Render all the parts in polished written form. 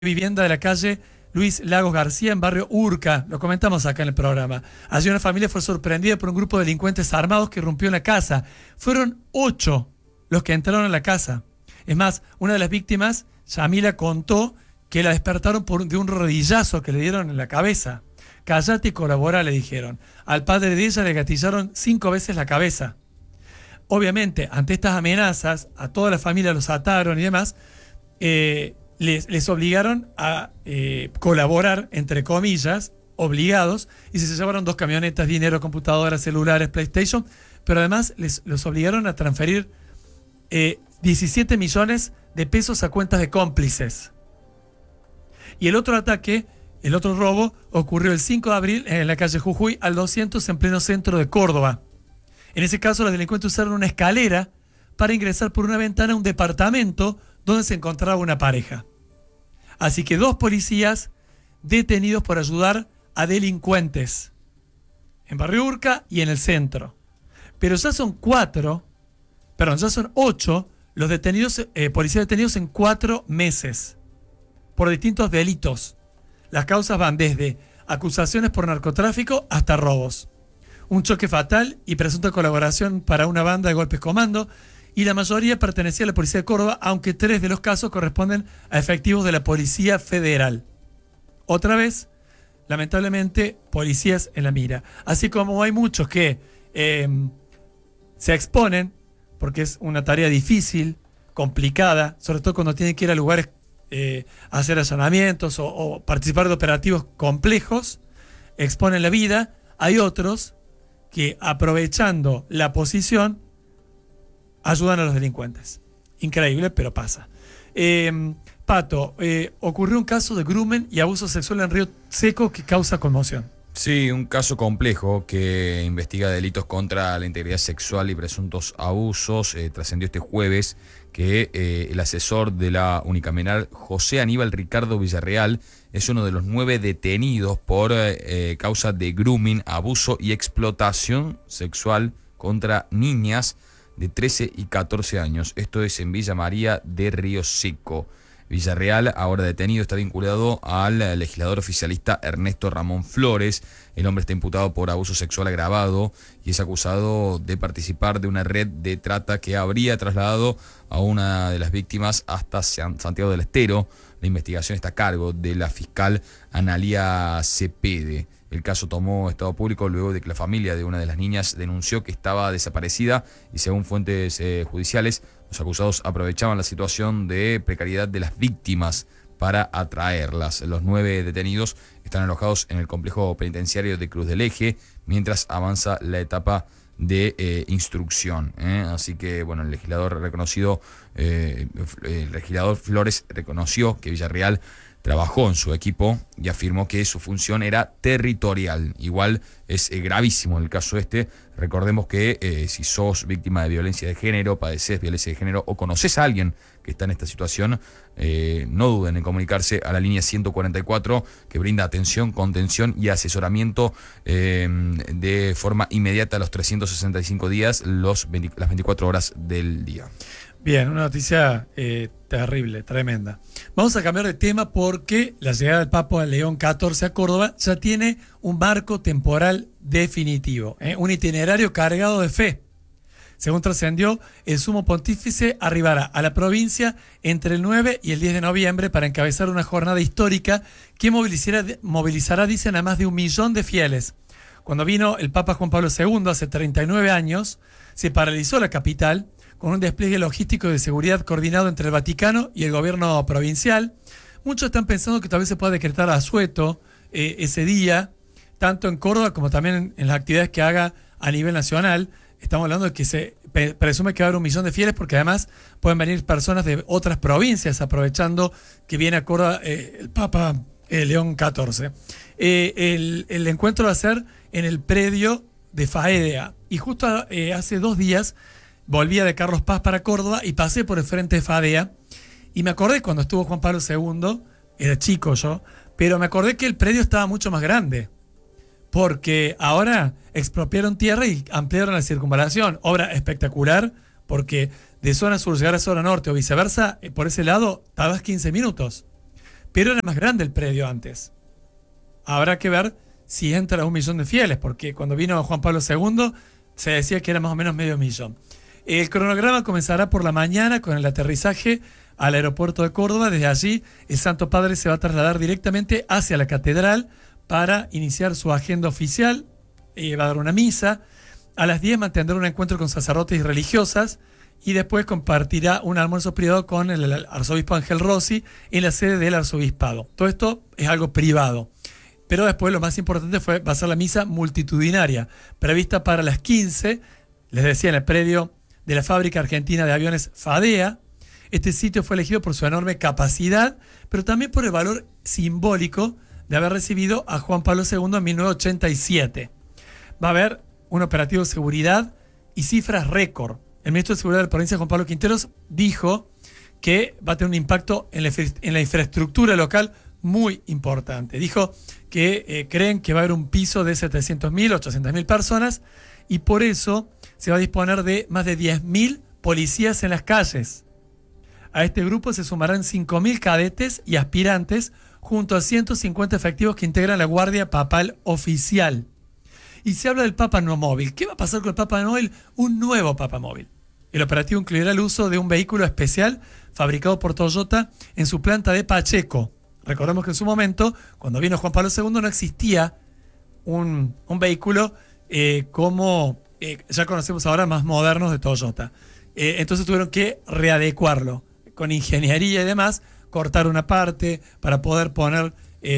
vivienda de la calle Luis Lagos García en barrio Urca. Lo comentamos acá en el programa. Allí una familia fue sorprendida por un grupo de delincuentes armados que rompió en la casa. Fueron 8 los que entraron a la casa. Es más, una de las víctimas, Yamila, contó que la despertaron de un rodillazo que le dieron en la cabeza. Cállate y colabora, le dijeron. Al padre de ella le gatillaron 5 veces la cabeza. Obviamente, ante estas amenazas, a toda la familia los ataron y demás, les obligaron a colaborar, entre comillas, obligados, y se llevaron 2 camionetas, dinero, computadoras, celulares, PlayStation, pero además los obligaron a transferir 17 millones de pesos a cuentas de cómplices. Y el otro ataque, el otro robo, ocurrió el 5 de abril en la calle Jujuy al 200 en pleno centro de Córdoba. En ese caso, los delincuentes usaron una escalera para ingresar por una ventana a un departamento donde se encontraba una pareja. Así que 2 policías detenidos por ayudar a delincuentes en Barrio Urca y en el centro. Pero ya son 8 los detenidos, policías detenidos en 4 meses por distintos delitos. Las causas van desde acusaciones por narcotráfico hasta robos. Un choque fatal y presunta colaboración para una banda de golpes comando, y la mayoría pertenecía a la Policía de Córdoba, aunque 3 de los casos corresponden a efectivos de la Policía Federal. Otra vez, lamentablemente, policías en la mira. Así como hay muchos que se exponen, porque es una tarea difícil, complicada, sobre todo cuando tienen que ir a lugares a hacer allanamientos o participar de operativos complejos, exponen la vida. Hay otros que, aprovechando la posición, ayudan a los delincuentes. Increíble, pero pasa. Pato, ocurrió un caso de grooming y abuso sexual en Río Seco que causa conmoción. Sí, un caso complejo que investiga delitos contra la integridad sexual y presuntos abusos. Trascendió este jueves que el asesor de la unicameral, José Aníbal Ricardo Villarreal, es uno de los 9 detenidos por causa de grooming, abuso y explotación sexual contra niñas de 13 y 14 años. Esto es en Villa María de Río Seco. Villarreal, ahora detenido, está vinculado al legislador oficialista Ernesto Ramón Flores. El hombre está imputado por abuso sexual agravado y es acusado de participar de una red de trata que habría trasladado a una de las víctimas hasta Santiago del Estero. La investigación está a cargo de la fiscal Analía Cepede. El caso tomó estado público luego de que la familia de una de las niñas denunció que estaba desaparecida y, según fuentes judiciales, los acusados aprovechaban la situación de precariedad de las víctimas para atraerlas. Los 9 detenidos están alojados en el complejo penitenciario de Cruz del Eje mientras avanza la etapa de instrucción. Así que, bueno, el legislador Flores reconoció que Villarreal trabajó en su equipo y afirmó que su función era territorial. Igual es gravísimo el caso este. Recordemos que si sos víctima de violencia de género, padeces violencia de género o conoces a alguien que está en esta situación, no duden en comunicarse a la línea 144, que brinda atención, contención y asesoramiento de forma inmediata los 365 días, las 24 horas del día. Bien, una noticia terrible, tremenda. Vamos a cambiar de tema porque la llegada del Papa León XIV a Córdoba ya tiene un marco temporal definitivo, un itinerario cargado de fe. Según trascendió, el sumo pontífice arribará a la provincia entre el 9 y el 10 de noviembre para encabezar una jornada histórica que movilizará, dicen, a más de 1 millón de fieles. Cuando vino el Papa Juan Pablo II hace 39 años, se paralizó la capital con un despliegue logístico de seguridad coordinado entre el Vaticano y el gobierno provincial. Muchos están pensando que tal vez se pueda decretar asueto ese día, tanto en Córdoba como también en las actividades que haga a nivel nacional. Estamos hablando de que se presume que va a haber 1 millón de fieles, porque además pueden venir personas de otras provincias aprovechando que viene a Córdoba el Papa León XIV. El encuentro va a ser en el predio de FAEDEA. Y justo hace 2 días volvía de Carlos Paz para Córdoba y pasé por el frente de FADEA y me acordé cuando estuvo Juan Pablo II, era chico yo, pero me acordé que el predio estaba mucho más grande, porque ahora expropiaron tierra y ampliaron la circunvalación. Obra espectacular, porque de zona sur llegar a zona norte o viceversa, por ese lado tardas 15 minutos. pero era más grande el predio antes. Habrá que ver si entra 1 millón de fieles, porque cuando vino Juan Pablo II se decía que era más o menos medio millón. El cronograma comenzará por la mañana con el aterrizaje al aeropuerto de Córdoba. Desde allí, el Santo Padre se va a trasladar directamente hacia la catedral para iniciar su agenda oficial. Va a dar una misa. A las 10 mantendrá un encuentro con sacerdotes y religiosas y después compartirá un almuerzo privado con el arzobispo Ángel Rossi en la sede del arzobispado. Todo esto es algo privado. Pero después lo más importante va a ser la misa multitudinaria, prevista para las 15, les decía, en el predio de la fábrica argentina de aviones FADEA. Este sitio fue elegido por su enorme capacidad, pero también por el valor simbólico de haber recibido a Juan Pablo II en 1987. Va a haber un operativo de seguridad y cifras récord. El ministro de Seguridad de la provincia, Juan Pablo Quinteros, dijo que va a tener un impacto en la infraestructura local muy importante. Dijo que creen que va a haber un piso de 700.000, 800.000 personas y por eso se va a disponer de más de 10.000 policías en las calles. A este grupo se sumarán 5.000 cadetes y aspirantes junto a 150 efectivos que integran la Guardia Papal Oficial. Y se habla del Papa No Móvil. ¿Qué va a pasar con el Papa Móvil? Un nuevo Papa Móvil. El operativo incluirá el uso de un vehículo especial fabricado por Toyota en su planta de Pacheco. Recordemos que en su momento, cuando vino Juan Pablo II, no existía un vehículo como ya conocemos ahora, más modernos de Toyota. Entonces tuvieron que readecuarlo con ingeniería y demás, cortar una parte para poder poner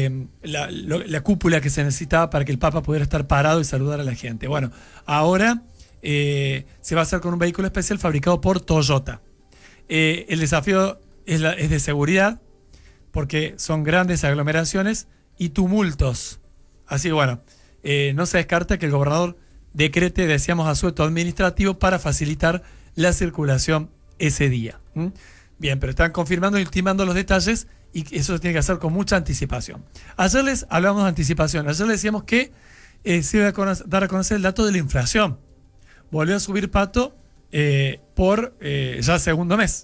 la cúpula que se necesitaba para que el Papa pudiera estar parado y saludar a la gente. Bueno, ahora se va a hacer con un vehículo especial fabricado por Toyota. El desafío es de seguridad, porque son grandes aglomeraciones y tumultos. Así que bueno, no se descarta que el gobernador decrete, decíamos, asueto administrativo para facilitar la circulación ese día. Bien, pero están confirmando y ultimando los detalles y eso se tiene que hacer con mucha anticipación. Ayer les hablamos de anticipación. Ayer les decíamos que se iba a dar a conocer el dato de la inflación. Volvió a subir, Pato, por ya segundo mes.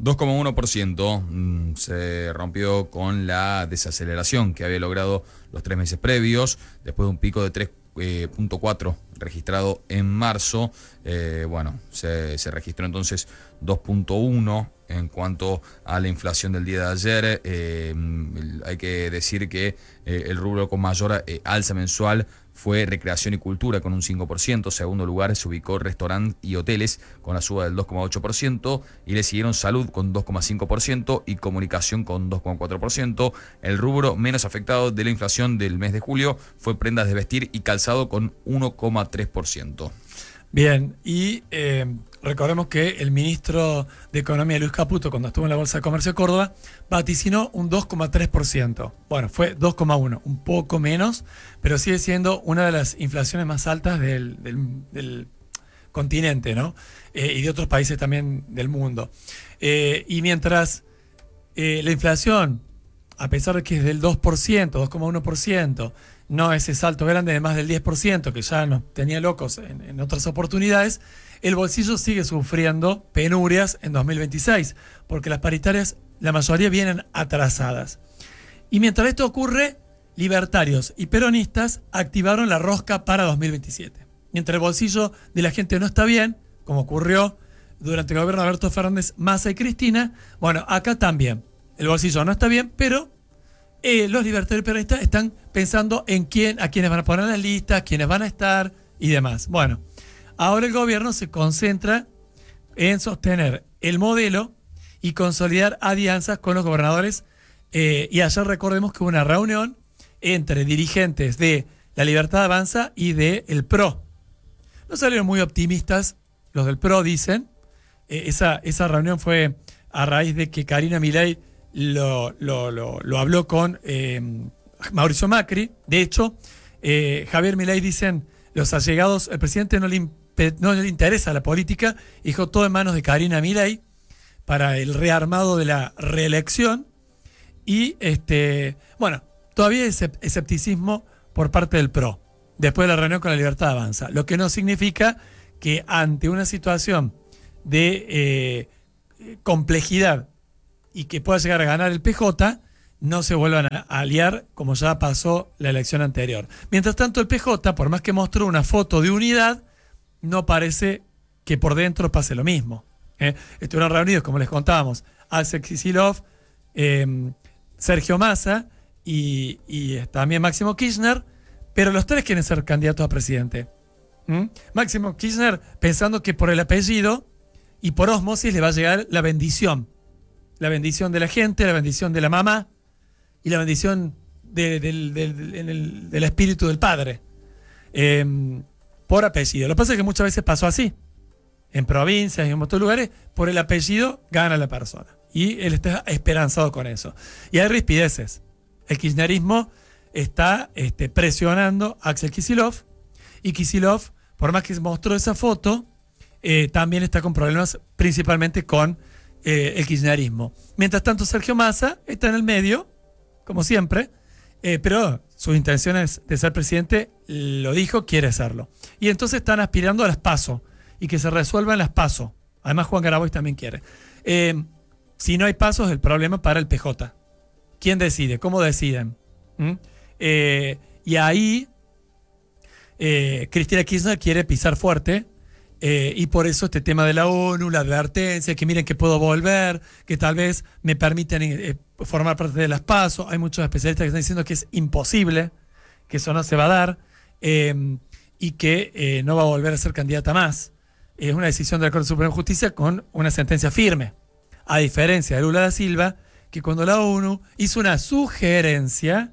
2,1% se rompió con la desaceleración que había logrado los 3 meses previos, después de un pico de 3,4 registrado en marzo. Se registró entonces 2,1 en cuanto a la inflación del día de ayer. Hay que decir que el rubro con mayor alza mensual fue recreación y cultura con un 5%, segundo lugar se ubicó restaurantes y hoteles con la suba del 2,8% y le siguieron salud con 2,5% y comunicación con 2,4%. El rubro menos afectado de la inflación del mes de julio fue prendas de vestir y calzado con 1,3%. Bien, y recordemos que el ministro de Economía, Luis Caputo, cuando estuvo en la Bolsa de Comercio de Córdoba, vaticinó un 2,3%. Bueno, fue 2,1%, un poco menos, pero sigue siendo una de las inflaciones más altas del continente, ¿no? Y de otros países también del mundo. Y mientras la inflación, a pesar de que es del 2%, 2,1%, no ese salto grande de más del 10%, que ya nos tenía locos en otras oportunidades, el bolsillo sigue sufriendo penurias en 2026, porque las paritarias, la mayoría vienen atrasadas. Y mientras esto ocurre, libertarios y peronistas activaron la rosca para 2027. Mientras el bolsillo de la gente no está bien, como ocurrió durante el gobierno de Alberto Fernández, Massa y Cristina, bueno, acá también. El bolsillo no está bien, pero los libertarios y peronistas están pensando en a quiénes van a poner en las listas, quiénes van a estar y demás. Bueno, ahora el gobierno se concentra en sostener el modelo y consolidar alianzas con los gobernadores. Y ayer recordemos que hubo una reunión entre dirigentes de La Libertad Avanza y de el PRO. No salieron muy optimistas los del PRO, dicen. Esa reunión fue a raíz de que Karina Milei lo habló con Mauricio Macri. De hecho, Javier Milei, dicen los allegados, el presidente no le interesa la política, dijo todo en manos de Karina Milei para el rearmado de la reelección. Y todavía hay escepticismo por parte del PRO después de la reunión con La Libertad Avanza, lo que no significa que ante una situación de complejidad y que pueda llegar a ganar el PJ, no se vuelvan a aliar como ya pasó la elección anterior. Mientras tanto, el PJ, por más que mostró una foto de unidad, no parece que por dentro pase lo mismo. Estuvieron reunidos, como les contábamos, Axel Kicillof, Sergio Massa y también Máximo Kirchner, pero los tres quieren ser candidatos a presidente. Máximo Kirchner pensando que por el apellido y por ósmosis le va a llegar la bendición de la gente, la bendición de la mamá y la bendición del espíritu del padre, por apellido. Lo que pasa es que muchas veces pasó así, en provincias y en otros lugares, por el apellido gana la persona, y él está esperanzado con eso. Y hay rispideces. El kirchnerismo está presionando a Axel Kicillof, y Kicillof, por más que mostró esa foto, también está con problemas principalmente con el kirchnerismo. Mientras tanto, Sergio Massa está en el medio, como siempre, pero sus intenciones de ser presidente, lo dijo, quiere serlo. Y entonces están aspirando a las PASO, y que se resuelvan las PASO. Además, Juan Grabois también quiere. Si no hay PASO, es el problema para el PJ. ¿Quién decide? ¿Cómo deciden? Y ahí Cristina Kirchner quiere pisar fuerte, y por eso este tema de la ONU, la advertencia, que miren que puedo volver, que tal vez me permiten formar parte de las PASO. Hay muchos especialistas que están diciendo que es imposible, que eso no se va a dar, y que no va a volver a ser candidata más. Es una decisión de la Corte Suprema de Justicia con una sentencia firme, a diferencia de Lula da Silva, que cuando la ONU hizo una sugerencia,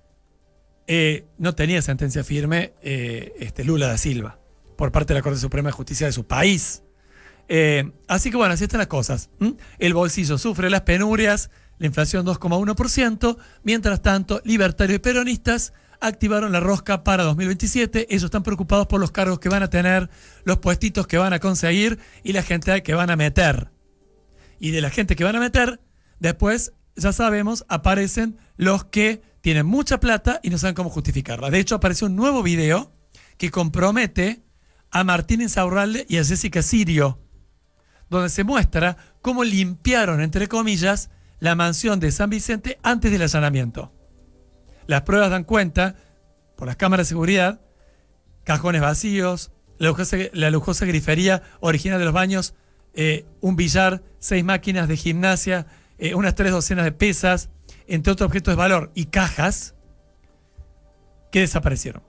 no tenía sentencia firme Lula da Silva por parte de la Corte Suprema de Justicia de su país. Así que bueno, así están las cosas. El bolsillo sufre las penurias, la inflación 2,1%, mientras tanto, libertarios y peronistas activaron la rosca para 2027. Ellos están preocupados por los cargos que van a tener, los puestitos que van a conseguir y la gente que van a meter. Y de la gente que van a meter, después, ya sabemos, aparecen los que tienen mucha plata y no saben cómo justificarla. De hecho, apareció un nuevo video que compromete a Martín Insaurralde y a Jessica Sirio, donde se muestra cómo limpiaron, entre comillas, la mansión de San Vicente antes del allanamiento. Las pruebas dan cuenta, por las cámaras de seguridad, cajones vacíos, la lujosa grifería original de los baños, un billar, 6 máquinas de gimnasia, unas 3 docenas de pesas, entre otros objetos de valor y cajas que desaparecieron.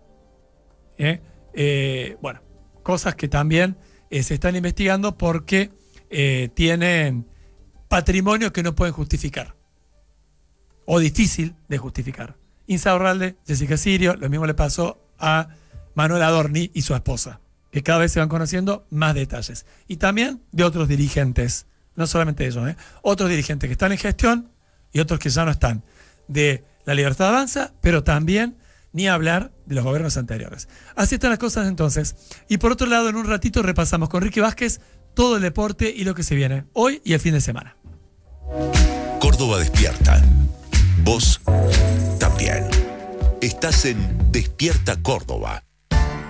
Bueno, cosas que también se están investigando porque tienen patrimonio que no pueden justificar, o difícil de justificar. Insaurralde, Jessica Sirio, lo mismo le pasó a Manuel Adorni y su esposa, que cada vez se van conociendo más detalles. Y también de otros dirigentes, no solamente ellos, otros dirigentes que están en gestión y otros que ya no están, de la Libertad Avanza, pero también ni hablar de los gobiernos anteriores. Así están las cosas entonces. Y por otro lado, en un ratito repasamos con Ricky Vázquez todo el deporte y lo que se viene hoy y el fin de semana. Córdoba despierta. Vos también. Estás en Despierta Córdoba.